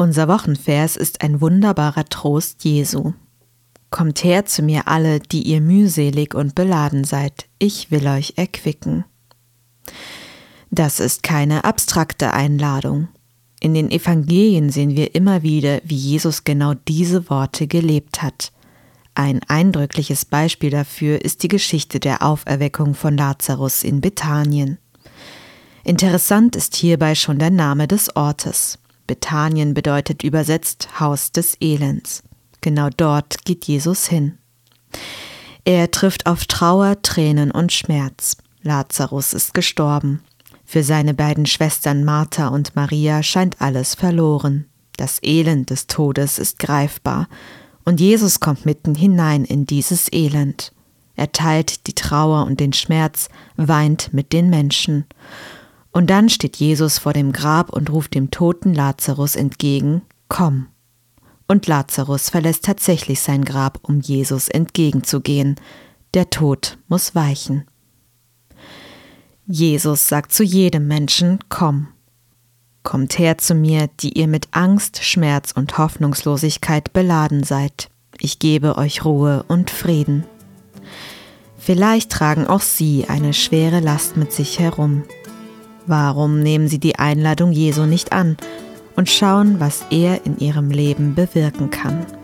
Unser Wochenvers ist ein wunderbarer Trost Jesu. Kommt her zu mir alle, die ihr mühselig und beladen seid, ich will euch erquicken. Das ist keine abstrakte Einladung. In den Evangelien sehen wir immer wieder, wie Jesus genau diese Worte gelebt hat. Ein eindrückliches Beispiel dafür ist die Geschichte der Auferweckung von Lazarus in Bethanien. Interessant ist hierbei schon der Name des Ortes. Bethanien bedeutet übersetzt Haus des Elends. Genau dort geht Jesus hin. Er trifft auf Trauer, Tränen und Schmerz. Lazarus ist gestorben. Für seine beiden Schwestern Martha und Maria scheint alles verloren. Das Elend des Todes ist greifbar. Und Jesus kommt mitten hinein in dieses Elend. Er teilt die Trauer und den Schmerz, weint mit den Menschen. Und dann steht Jesus vor dem Grab und ruft dem toten Lazarus entgegen, komm. Und Lazarus verlässt tatsächlich sein Grab, um Jesus entgegenzugehen. Der Tod muss weichen. Jesus sagt zu jedem Menschen, komm. Kommt her zu mir, die ihr mit Angst, Schmerz und Hoffnungslosigkeit beladen seid. Ich gebe euch Ruhe und Frieden. Vielleicht tragen auch Sie eine schwere Last mit sich herum. Warum nehmen Sie die Einladung Jesu nicht an und schauen, was er in Ihrem Leben bewirken kann?